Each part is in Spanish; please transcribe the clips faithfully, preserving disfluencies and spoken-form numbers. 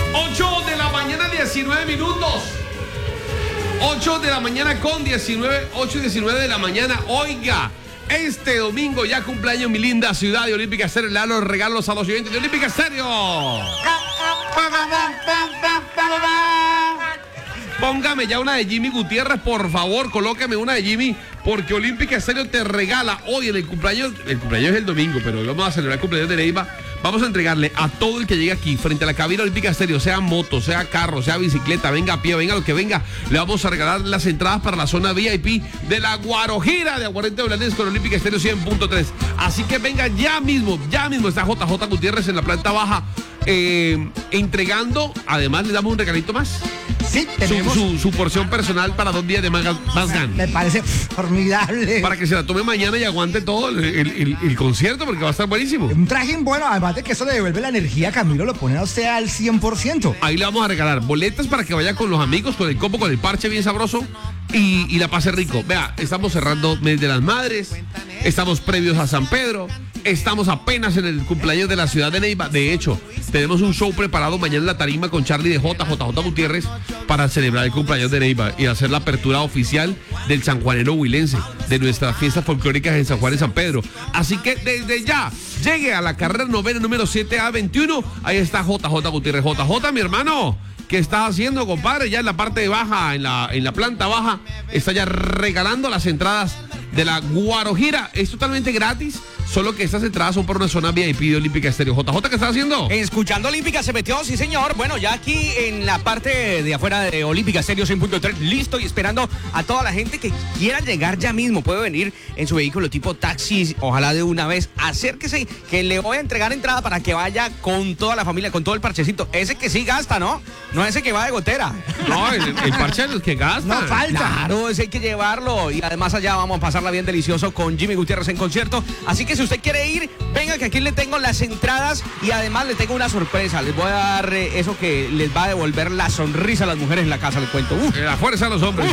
ocho de la mañana, diecinueve minutos. ocho de la mañana con diecinueve, ocho y diecinueve de la mañana. Oiga, este domingo ya cumpleaños mi linda ciudad de Olímpica Estéreo. Le dan los regalos a los oyentes de Olímpica Estéreo. Póngame ya una de Jimmy Gutiérrez, por favor, colóqueme una de Jimmy, porque Olímpica Estéreo te regala hoy en el cumpleaños, el cumpleaños es el domingo, pero vamos a celebrar el cumpleaños de Neiva. Vamos a entregarle a todo el que llegue aquí frente a la cabina Olímpica Estéreo, sea moto, sea carro, sea bicicleta, venga a pie, venga lo que venga, le vamos a regalar las entradas para la zona V I P de la Guarojira de Aguardiente Blanes con Olímpica Estéreo cien punto tres. Así que venga ya mismo, ya mismo está J J Gutiérrez en la planta baja eh, entregando. Además le damos un regalito más. Sí, tenemos su, su, su porción personal para dos días de más, más gan. Me parece formidable. Para que se la tome mañana y aguante todo el, el, el, el concierto, porque va a estar buenísimo. Un traje bueno, además de que eso le devuelve la energía, Camilo, lo pone a usted al cien por ciento. Ahí le vamos a regalar boletas para que vaya con los amigos, con el combo, con el parche bien sabroso y, y la pase rico. Vea, estamos cerrando mes de las madres, estamos previos a San Pedro, estamos apenas en el cumpleaños de la ciudad de Neiva. De hecho, tenemos un show preparado mañana en la tarima con Charlie de J, J J Gutiérrez, para celebrar el cumpleaños de Neiva y hacer la apertura oficial del sanjuanero huilense, de nuestras fiestas folclóricas en San Juan y San Pedro. Así que desde ya, llegue a la carrera novena número siete A veintiuno. Ahí está J J Gutiérrez. J J, mi hermano, ¿qué estás haciendo, compadre? Ya en la parte baja, en la, en la planta baja, está ya regalando las entradas de la Guarojira. Es totalmente gratis, solo que estas entradas son por una zona V I P de Olímpica Estéreo. J J, ¿qué estás haciendo? Escuchando Olímpica se metió, sí señor. Bueno, ya aquí en la parte de afuera de Olímpica Estéreo cien punto tres, listo y esperando a toda la gente que quiera llegar ya mismo. Puede venir en su vehículo tipo taxi, ojalá de una vez. Acérquese, que le voy a entregar entrada para que vaya con toda la familia, con todo el parchecito. Ese que sí gasta, ¿no? No ese que va de gotera. No, el, el parche es el que gasta. No falta. Claro, ese hay que llevarlo. Y además allá vamos a pasarla bien delicioso con Jimmy Gutiérrez en concierto. Así que si usted quiere ir, venga, que aquí le tengo las entradas y además le tengo una sorpresa. Les voy a dar eh, eso que les va a devolver la sonrisa a las mujeres en la casa, les cuento. Uf. La fuerza de los hombres. Uh,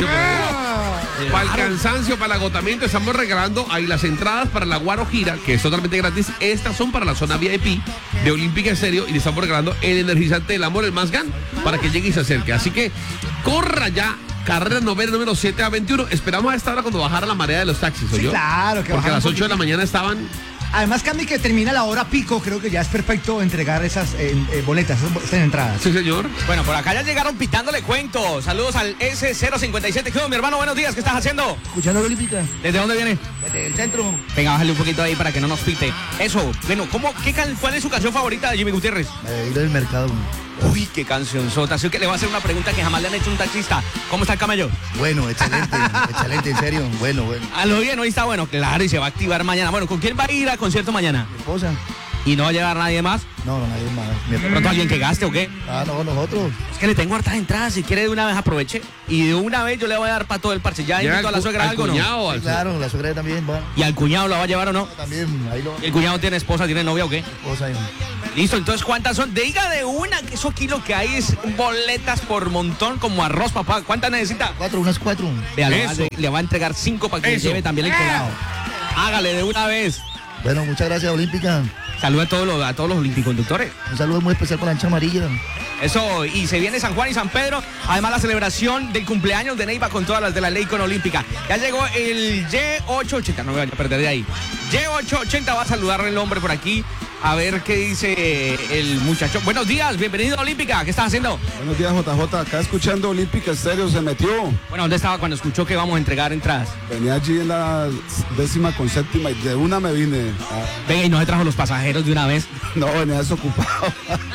Yo, para el cansancio, para el agotamiento, estamos regalando ahí las entradas para la Guarojira, que es totalmente gratis. Estas son para la zona V I P de Olímpica Estéreo y le estamos regalando el energizante del amor, el más gan, para que llegue y se acerque. Así que corra ya. Carrera novena número siete A veintiuno. Esperamos a esta hora cuando bajara la marea de los taxis, ¿oyó? Sí, claro, que porque a las bajaron ocho de la mañana estaban. Además, Cami, que termina la hora pico, creo que ya es perfecto entregar esas eh, eh, boletas, esas, esas entradas. Sí, señor. Bueno, por acá ya llegaron pitando, le cuento. Saludos al S cero cincuenta y siete. ¿Qué onda, mi hermano? Buenos días, ¿qué estás haciendo? Escuchando la Olímpica. ¿Desde dónde viene? Desde el centro. Venga, bájale un poquito ahí para que no nos pite. Eso, bueno, ¿cómo, qué, ¿cuál es su canción favorita de Jimmy Gutiérrez? Eh, ir del mercado. Uy, qué canción sota. Así que le voy a hacer una pregunta que jamás le han hecho a un taxista. ¿Cómo está el camello? Bueno, excelente, excelente, en serio, bueno, bueno. A lo bien, hoy está bueno, claro, y se va a activar mañana. Bueno, ¿con quién va a ir al concierto mañana? ¿Mi esposa? ¿Y no va a llevar nadie más? No, no, nadie más. Mi ¿De pronto alguien que gaste o qué? Ah, no, nosotros. Es que le tengo hartas entradas, si quiere de una vez aproveche. Y de una vez yo le voy a dar para todo el parche. ¿Ya Llega invito a la al cu- suegra al algo cuñado, no? al- Sí, claro, la suegra también, bueno. ¿Y al cuñado lo va a llevar o no? También, ahí lo... ¿Y el cuñado tiene esposa, tiene novia o qué? Esposa, hijo. Listo, entonces ¿cuántas son? Diga de una, que eso aquí lo que hay es boletas por montón como arroz, papá. ¿Cuántas necesita? Cuatro, unas cuatro. Vea, le, va a- Eso. le va a entregar cinco para que le Eso. lleve también el colado. Hágale de una vez. Bueno, muchas gracias, Olímpica. Saluda a todos los, a todos los olimpiconductores. Un saludo muy especial para la ancha amarilla. Eso, y se viene San Juan y San Pedro. Además, la celebración del cumpleaños de Neiva con todas las de la ley con Olímpica. Ya llegó el Y ochocientos ochenta, no me vaya a perder de ahí. Y ochocientos ochenta va a saludar el hombre por aquí. A ver qué dice el muchacho. Buenos días, bienvenido a Olímpica. ¿Qué estás haciendo? Buenos días, J J. Acá escuchando Olímpica Estéreo, se metió. Bueno, ¿dónde estaba cuando escuchó que vamos a entregar entradas? Venía allí en la décima con séptima y de una me vine. Ah, Venga, y no se trajo los pasajeros de una vez. no, venía desocupado.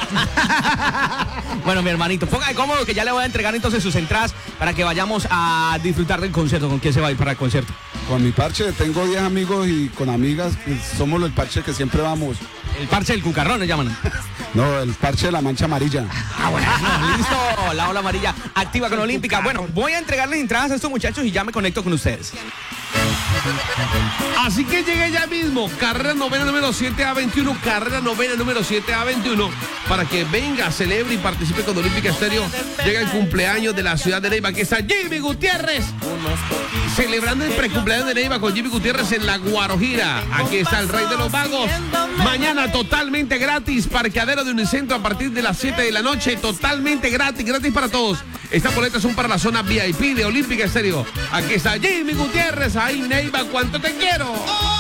Bueno, mi hermanito, ponga de cómodo que ya le voy a entregar entonces sus entradas para que vayamos a disfrutar del concierto. ¿Con quién se va a ir para el concierto? Con mi parche, tengo diez amigos y con amigas, pues, somos el parche que siempre vamos. El parche del cucarrón, le llaman. No, el parche de la mancha amarilla. Ah, bueno, listo. La ola amarilla activa con Olímpica. Bueno, voy a entregarles entradas a estos muchachos y ya me conecto con ustedes. Así que llegue ya mismo, carrera novena número siete A veintiuno, carrera novena número siete A veintiuno, para que venga, celebre y participe con Olímpica Estéreo. Llega el cumpleaños de la ciudad de Neiva, que está Jimmy Gutiérrez, celebrando el precumpleaños de Neiva con Jimmy Gutiérrez en la Guarojira. Aquí está el Rey de los Magos. Mañana totalmente gratis, parqueadero de Unicentro a partir de las siete de la noche, totalmente gratis, gratis para todos. Estas boletas son para la zona V I P de Olímpica Estéreo. Aquí está Jimmy Gutiérrez, ahí Neiva, ¿cuánto te quiero?